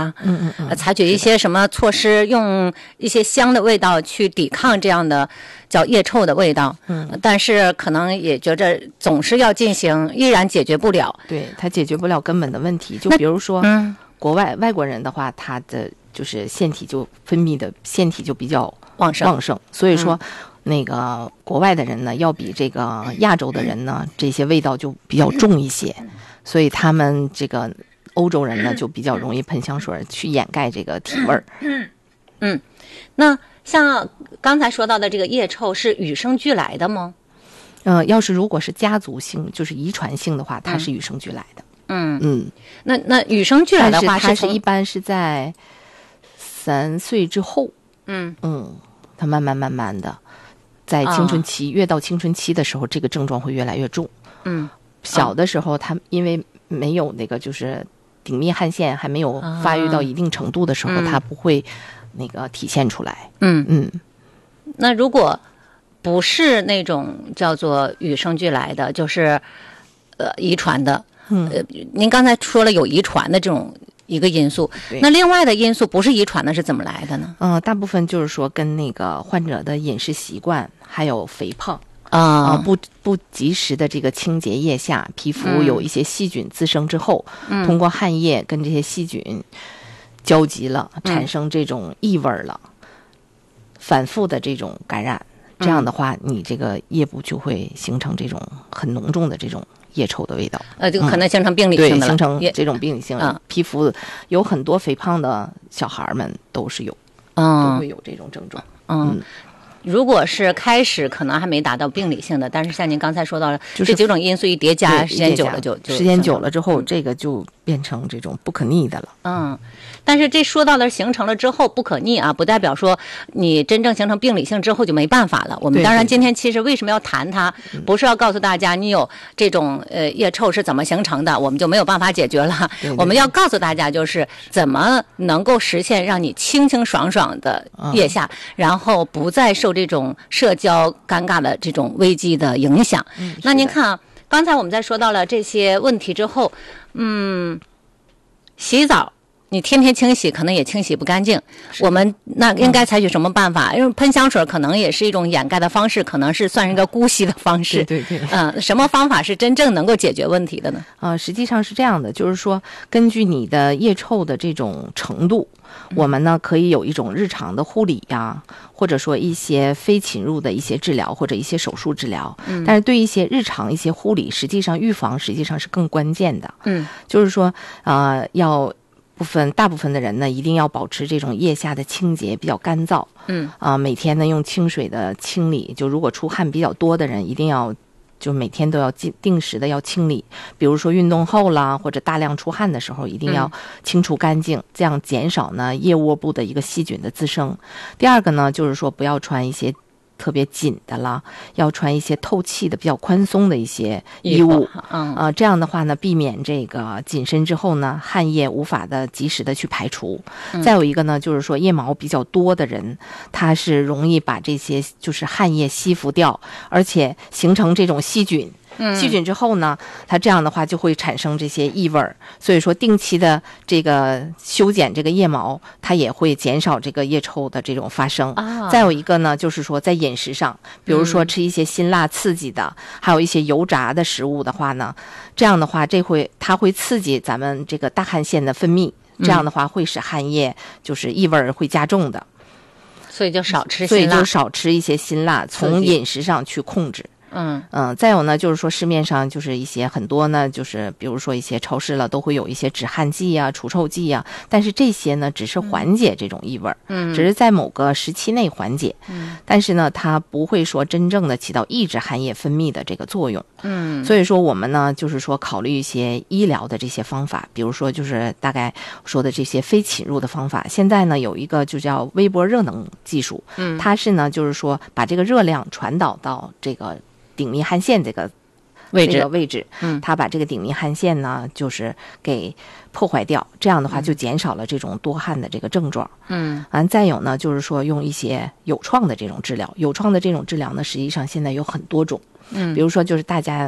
啊，采取一些什么措施，用一些香的味道去抵抗这样的叫腋臭的味道。但是可能也觉着总是要进行，依然解决不了。 对，它解决不了根本的问题。就比如说，外国人的话，他的就是腺体就分泌的腺体就比较旺盛，所以说。那个国外的人呢，要比这个亚洲的人呢，这些味道就比较重一些，所以他们这个欧洲人呢，就比较容易喷香水去掩盖这个体味儿。 那像刚才说到的这个腋臭是与生俱来的吗？ 如果是家族性，就是遗传性的话，它是与生俱来的。 那与生俱来的话， 它是一般是在3岁之后，它慢慢的。在青春期，越到青春期的时候，这个症状会越来越重。小的时候，它因为没有那个就是顶泌汗腺还没有发育到一定程度的时候，它不会那个体现出来。 那如果不是那种叫做与生俱来的，就是遗传的，您刚才说了有遗传的这种。一个因素，那另外的因素不是遗传的是怎么来的呢？ 大部分就是说跟那个患者的饮食习惯，还有肥胖不及时的这个清洁腋下，皮肤有一些细菌滋生之后，通过汗液跟这些细菌交集了，产生这种异味了，反复的这种感染，这样的话，你这个腋部就会形成这种很浓重的这种。腋臭的味道， 就可能形成病理性的了， 形成这种病理性。皮肤有很多肥胖的小孩们都是有，都会有这种症状。 如果是开始可能还没达到病理性的，但是像您刚才说到了，就是这几种因素一叠加，时间久了时间久了之后，这个就变成这种不可逆的了。 但是这说到的形成了之后不可逆啊，不代表说你真正形成病理性之后就没办法了。我们当然今天其实为什么要谈它，不是要告诉大家你有这种腋臭是怎么形成的，我们就没有办法解决了。我们要告诉大家就是怎么能够实现让你清清爽爽的腋下，然后不再受这种社交尴尬的这种危机的影响。那您看啊，刚才我们在说到了这些问题之后，洗澡你天天清洗可能也清洗不干净，我们那应该采取什么办法？因为喷香水可能也是一种掩盖的方式，可能是算是一个姑息的方式。 对。 什么方法是真正能够解决问题的呢？ 实际上是这样的，就是说根据你的腋臭的这种程度，我们呢可以有一种日常的护理呀，或者说一些非侵入的一些治疗或者一些手术治疗。但是对一些日常一些护理，实际上预防实际上是更关键的。就是说大部分的人呢，一定要保持这种腋下的清洁比较干燥。每天呢用清水的清理，就如果出汗比较多的人，一定要就每天都要定时的要清理，比如说运动后啦，或者大量出汗的时候，一定要清除干净，这样减少呢腋窝部的一个细菌的滋生。第二个呢，就是说不要穿一些特别紧的啦，要穿一些透气的比较宽松的一些衣物。这样的话呢，避免这个紧身之后呢，汗液无法的及时的去排除。再有一个呢，就是说腋毛比较多的人，他是容易把这些就是汗液吸附掉，而且形成这种细菌。细菌之后呢，它这样的话就会产生这些异味儿，所以说定期的这个修剪这个腋毛，它也会减少这个腋臭的这种发生。再有一个呢，就是说在饮食上，比如说吃一些辛辣刺激的，还有一些油炸的食物的话呢，这样的话它会刺激咱们这个大汗腺的分泌，这样的话会使汗液就是异味会加重的。 所以就少吃辛辣， 所以就少吃一些辛辣，从饮食上去控制。再有呢，就是说市面上就是一些很多呢，就是比如说一些超市了都会有一些止汗剂啊、除臭剂啊，但是这些呢只是缓解这种异味，只是在某个时期内缓解，但是呢它不会说真正的起到抑制汗液分泌的这个作用。所以说我们呢就是说考虑一些医疗的这些方法，比如说就是大概说的这些非侵入的方法。现在呢有一个就叫微波热能技术，它是呢就是说把这个热量传导到这个顶泌汗腺这个位置，它把这个顶泌汗腺呢就是给破坏掉，这样的话就减少了这种多汗的这个症状。再有呢就是说用一些有创的这种治疗，有创的这种治疗呢实际上现在有很多种，比如说就是大家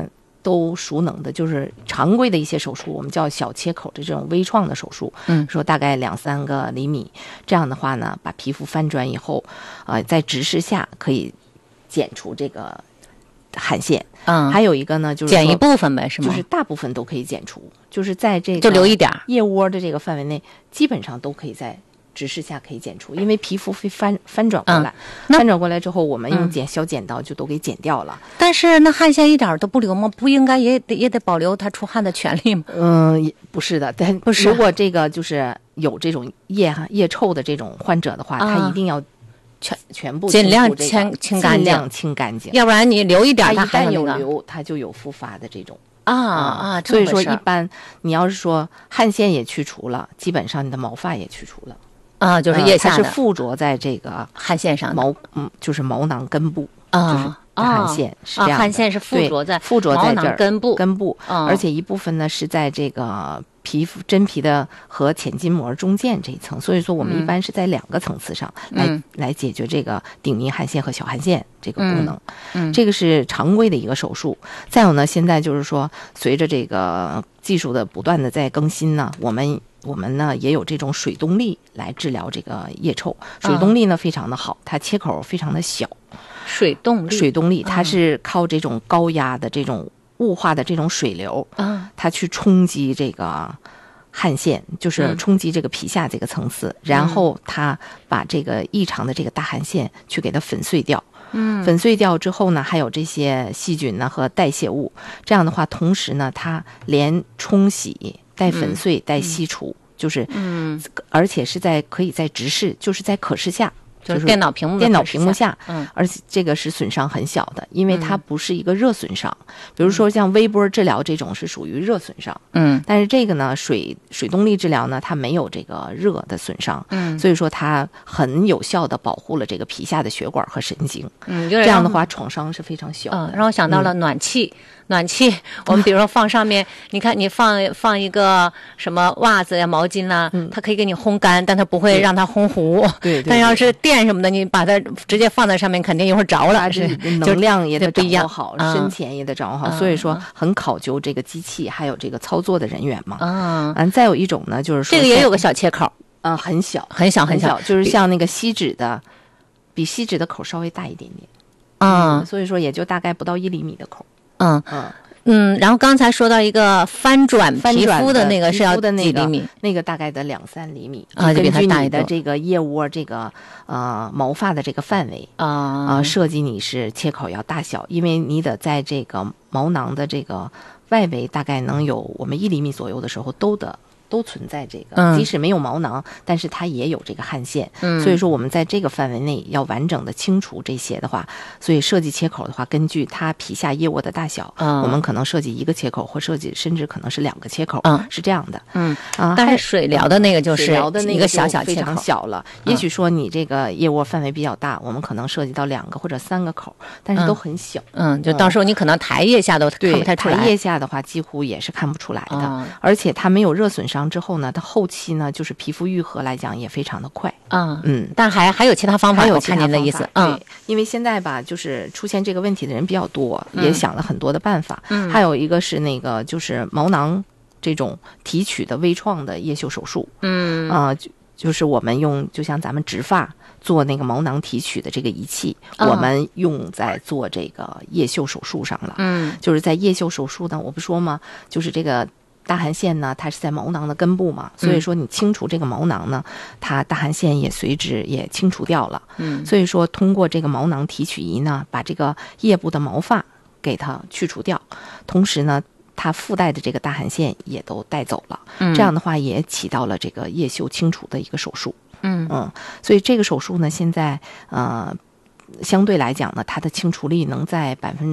都熟能的，就是常规的一些手术，我们叫小切口的这种微创的手术，说大概2-3个厘米，这样的话呢，把皮肤翻转以后，在直视下可以剪除这个汗腺。还有一个呢，就是剪一部分呗，是吗？ 就是大部分都可以剪除，就是在这个就留一点腋窝的这个范围内，基本上都可以在直视下可以剪除，因为皮肤会翻转过来，翻转过来之后，我们用小剪刀就都给剪掉了。 但是那汗腺一点都不留吗？不应该也得保留他出汗的权利吗？ 不是的，但不是。如果这个就是有这种腋臭的这种患者的话，他一定要全部尽量清干净， 要不然你留一点， 它一旦有留，它就有复发的这种所以说一般你要是说汗腺也去除了，基本上你的毛发也去除了就是腋下的， 它是附着在这个汗腺上就是毛囊根部就是汗腺是这样的， 汗腺是附着在这儿根部， 而且一部分呢是在这个真皮的和浅筋膜中间这一层，所以说我们一般是在2个层次上来解决这个顶密汗腺和小汗腺这个功能。这个是常规的一个手术。再有呢，现在就是说随着这个技术的不断的在更新呢，我们呢也有这种水动力来治疗这个腋臭。水动力呢非常的好，它切口非常的小。水动力它是靠这种高压的这种雾化的这种水流它去冲击这个汗腺，就是冲击这个皮下这个层次，然后它把这个异常的这个大汗腺去给它粉碎掉。粉碎掉之后呢，还有这些细菌呢和代谢物，这样的话同时呢它连冲洗带粉碎带吸除，就是而且是可以在直视，就是在可视下， 就是电脑屏幕下，而且这个是损伤很小的，因为它不是一个热损伤。比如说像微波治疗这种是属于热损伤，但是这个呢，水动力治疗呢，它没有这个热的损伤，所以说它很有效的保护了这个皮下的血管和神经，这样的话创伤是非常小的。 让我想到了暖气，我们比如说放上面，你看你放一个什么袜子呀、毛巾啦，它可以给你烘干，但它不会让它烘糊。 对。 但要是电什么的，你把它直接放在上面，肯定一会儿着了。 能量也得掌握好，深浅也得掌握好，所以说很考究这个机器还有这个操作的人员嘛。再有一种呢，就是说这个也有个小切口， 很小，就是像那个锡纸的，比锡纸的口稍微大一点点。所以说也就大概不到1厘米的口。 然后刚才说到一个翻转皮肤的那个是要几厘米？ 那个大概的2-3厘米就比它大根据你的这个腋窝这个毛发的这个范围设计你是切口要大小，因为你得在这个毛囊的这个外围大概能有我们1厘米左右的时候都存在这个，即使没有毛囊，但是它也有这个汗腺。所以说我们在这个范围内要完整的清除这些的话，所以设计切口的话，根据它皮下腋窝的大小，我们可能设计1个切口，或设计甚至可能是2个切口，是这样的。 但是水疗的那个就是一个小切口， 非常小了。也许说你这个腋窝范围比较大，我们可能设计到2个或者3个口，但是都很小。 就到时候你可能抬腋下都看不太出来。 抬腋下的话几乎也是看不出来的，而且它没有热损伤之后呢，它后期呢就是皮肤愈合来讲也非常的快。 但还有其他方法，我看您的意思。 对，因为现在吧，就是出现这个问题的人比较多，也想了很多的办法。还有一个是那个就是毛囊这种提取的微创的腋袖手术。就是我们用就像咱们植发做那个毛囊提取的这个仪器，我们用在做这个腋袖手术上了。就是在腋袖手术呢，我不说吗？就是这个大汗腺呢，它是在毛囊的根部嘛，所以说你清除这个毛囊呢，它大汗腺也随之也清除掉了。所以说通过这个毛囊提取仪呢，把这个腋部的毛发给它去除掉，同时呢它附带的这个大汗腺也都带走了，这样的话也起到了这个腋袖清除的一个手术。所以这个手术呢，现在相对来讲呢，它的清除率能在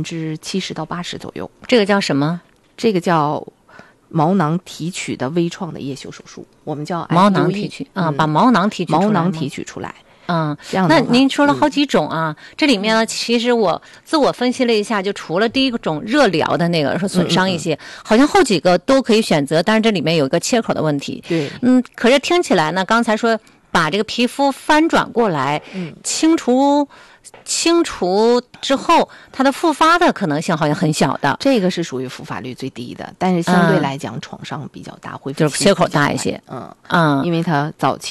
70%到80%左右。 这个叫什么？ 这个叫毛囊提取的微创的腋袖手术，我们叫毛囊提取把毛囊提取出来。 那您说了好几种啊，这里面呢，其实我自我分析了一下，就除了第一种热疗的那个说损伤一些，好像后几个都可以选择，但是这里面有一个切口的问题。 对， 可是听起来呢，刚才说把这个皮肤翻转过来，清除清除之后，它的复发的可能性好像很小的。 这个是属于复发率最低的，但是相对来讲创伤比较大，恢复就是切口大一些。 因为它早期